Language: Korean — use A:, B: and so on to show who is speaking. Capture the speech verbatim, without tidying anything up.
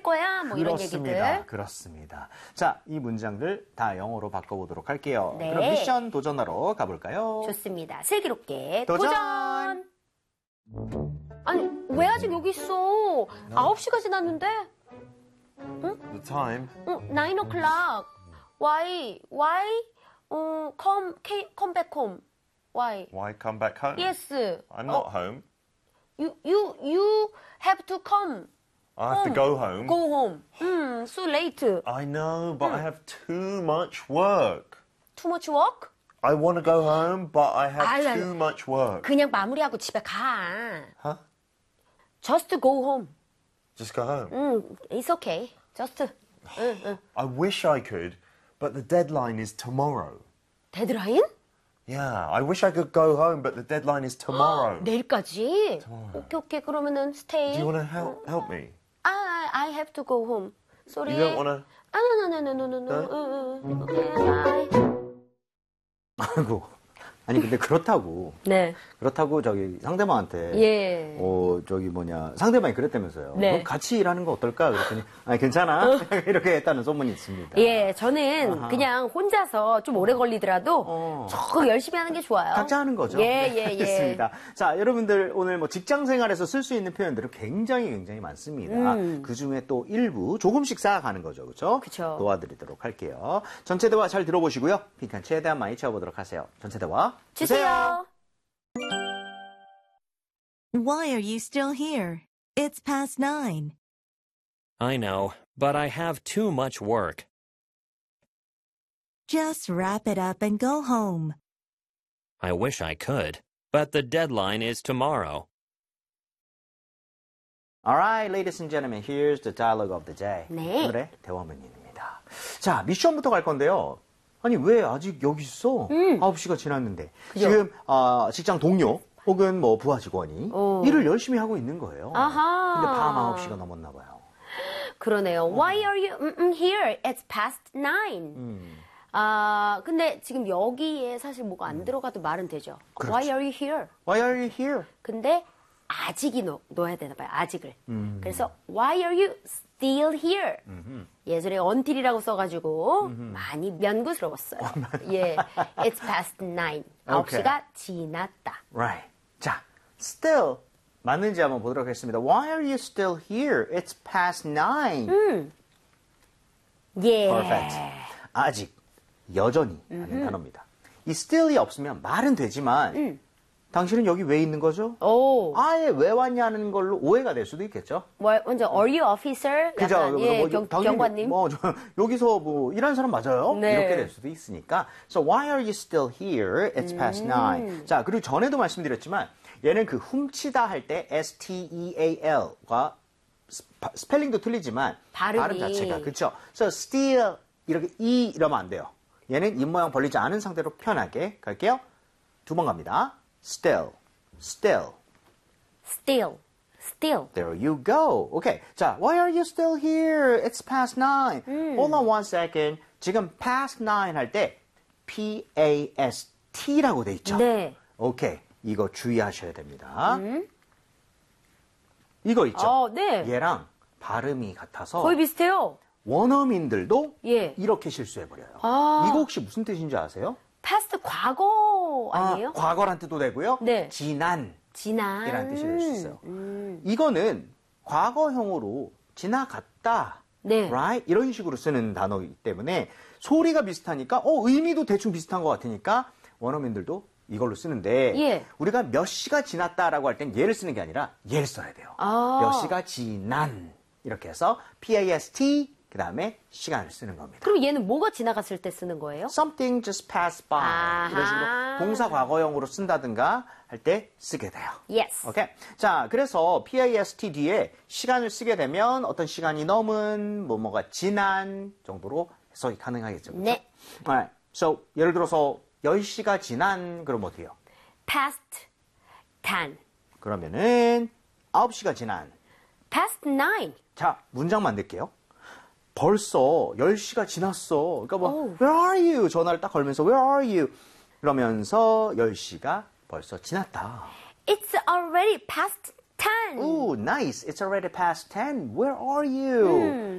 A: 거야? 뭐
B: 그렇습니다.
A: 이런 얘기들.
B: 그렇습니다. 자, 이 문장들 다 영어로 바꿔보도록 할게요.
A: 네.
B: 그럼 미션 도전하러 가볼까요?
A: 좋습니다. 슬기롭게
B: 도전!
A: 도전! 아니, 왜 아직 여기 있어? 아홉 시가 지났는데?
C: The time?
A: 응, nine o'clock. Why? Why? 어, come, come back home. Why?
C: Why come back home?
A: Yes.
C: I'm not
A: 어,
C: home.
A: You, you, you have to come.
C: I have to go home.
A: Go home. 음, so late.
C: I know, but I have too much work.
A: Too much work?
C: I want to go home, but I have
A: 아유,
C: too much work.
A: 그냥 마무리하고 집에 가.
C: Huh?
A: Just go home.
C: Just go home.
A: 음, it's okay. Just. 응, 응.
C: I wish I could, but the deadline is tomorrow.
A: 데드라인?
C: Yeah, I wish I could go home, but the deadline is tomorrow.
A: 내일까지? 오케이, 오케이. 그러면은 stay.
C: Do you want to help help me?
A: I, I have to go home. Sorry.
C: You don't want to?
A: 아, no, no, no, no, no, no.
C: 네?
A: 응, 응. 오케이, bye.
B: 아이고. 아니, 근데 그렇다고.
A: 네.
B: 그렇다고 저기 상대방한테.
A: 예.
B: 어, 저기 뭐냐. 상대방이 그랬다면서요.
A: 네.
B: 그럼 같이 일하는 거 어떨까? 그랬더니, 아니, 괜찮아. 이렇게 했다는 소문이 있습니다.
A: 예, 저는
B: 아하.
A: 그냥 혼자서 좀 오래 걸리더라도
B: 어.
A: 저 열심히 하는 게 좋아요.
B: 각자 하는 거죠.
A: 예,
B: 네,
A: 예, 예.
B: 알겠습니다. 자, 여러분들 오늘 뭐 직장 생활에서 쓸 수 있는 표현들은 굉장히 굉장히 많습니다.
A: 음.
B: 그 중에 또 일부 조금씩 쌓아가는 거죠. 그렇죠?
A: 그쵸.
B: 도와드리도록 할게요. 전체 대화 잘 들어보시고요. 빈칸 최대한 많이 채워보도록 하세요. 전체 대화
A: 주세요.
D: Why are you still here? It's past nine.
E: I know, but I have too much work.
D: Just wrap it up and go home.
E: I wish I could, but the deadline is tomorrow.
B: Alright, ladies and gentlemen, here's the dialogue of the day.
A: 네.
B: 오늘의 대화문입니다. 자, 미션부터 갈 건데요. 아니, 왜 아직 여기 있어?
A: 음.
B: 아홉 시가 지났는데.
A: 그죠?
B: 지금 어, 직장 동료 혹은 뭐 부하 직원이
A: 어.
B: 일을 열심히 하고 있는 거예요.
A: 아하.
B: 근데 밤 아홉 시가 넘었나 봐요.
A: 그러네요. Why are you mm, mm, here? It's past nine.
B: 음.
A: 아, 근데 지금 여기에 사실 뭐가 안 들어가도 말은 되죠.
B: 그렇죠.
A: Why are you here?
B: Why are you here?
A: 근데 아직이 넣, 넣어야 되나 봐요. 아직을.
B: 음.
A: 그래서 Why are you still here?
B: 음흠.
A: 예전에 until이라고 써가지고 많이 면구스러웠어요. 예, It's past nine. 아홉
B: Okay.
A: 시가 지났다.
B: Right. 자, still 맞는지 한번 보도록 하겠습니다. Why are you still here? It's past nine.
A: 음. 예.
B: Perfect. 아직, 여전히 하는 단어입니다. 이 still이 없으면 말은 되지만
A: 음.
B: 당신은 여기 왜 있는 거죠?
A: 오.
B: 아예 왜 왔냐는 걸로 오해가 될 수도 있겠죠.
A: 뭐, 먼저 Are you officer?
B: 그죠?
A: 약간, 예,
B: 뭐,
A: 경,
B: 당연히
A: 경관님.
B: 뭐, 저, 여기서 뭐 일하는 사람 맞아요?
A: 네.
B: 이렇게 될 수도 있으니까. So why are you still here? It's past
A: 음.
B: nine. 자, 그리고 전에도 말씀드렸지만 얘는 그 훔치다 할 때 S T E A L과 스펠링도 틀리지만
A: 발음이.
B: 발음 자체가 그렇죠. So steal 이렇게 E 이러면 안 돼요. 얘는 입모양 벌리지 않은 상태로 편하게 갈게요. 두 번 갑니다. Still, still.
A: Still. Still.
B: There you go. Okay. 자, why are you still here? It's past nine. Hold on one second. 지금 past nine 할 때 P A S T라고 돼 있죠?
A: 네.
B: 오케이. 이거 주의하셔야 됩니다. 이거 있죠?
A: 어, 네.
B: 얘랑 발음이 같아서
A: 거의 비슷해요.
B: 원어민들도
A: 예.
B: 이렇게 실수해버려요.
A: 아.
B: 이거 혹시 무슨 뜻인지 아세요?
A: past 과거 아니에요?
B: 아, 과거란 뜻도 되고요.
A: 네.
B: 지난.
A: 지난.
B: 이라는 뜻이 될 수 있어요.
A: 음.
B: 이거는 과거형으로 지나갔다.
A: 네.
B: right? 이런 식으로 쓰는 단어이기 때문에 소리가 비슷하니까 어 의미도 대충 비슷한 것 같으니까 원어민들도 이걸로 쓰는데
A: 예.
B: 우리가 몇 시가 지났다라고 할 땐 얘를 쓰는 게 아니라 얘를 써야 돼요.
A: 아.
B: 몇 시가 지난 이렇게 해서 P-A-S-T 그 다음에 시간을 쓰는 겁니다.
A: 그럼 얘는 뭐가 지나갔을 때 쓰는 거예요?
B: Something just passed by
A: 아하.
B: 이런 식으로 동사 과거형으로 쓴다든가 할 때 쓰게 돼요.
A: Yes.
B: 오케이. 자, 그래서 P-A-S-T 뒤에 시간을 쓰게 되면 어떤 시간이 넘은, 뭐, 뭐가 지난 정도로 해석이 가능하겠죠. 그렇죠?
A: 네.
B: Alright. So, 예를 들어서 열 시가 지난, 그럼 어떻게 해요?
A: past ten.
B: 그러면은 아홉 시가 지난.
A: past nine.
B: 자, 문장 만들게요. 벌써 열 시가 지났어. 그러니까 뭐,
A: 오.
B: Where are you? 전화를 딱 걸면서 Where are you? 그러면서 열 시가 벌써 지났다.
A: It's already past ten.
B: Ooh, nice. It's already past ten. Where are you?